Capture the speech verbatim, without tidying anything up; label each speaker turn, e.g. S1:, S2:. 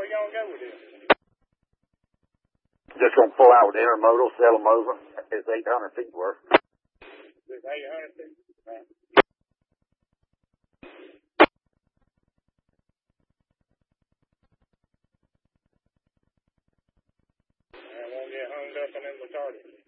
S1: where y'all go with this?
S2: Just gonna pull out with intermodal, sell them over. It's eight hundred feet worth.
S1: It's eight hundred feet? Right. I won't get hung up and then retarded.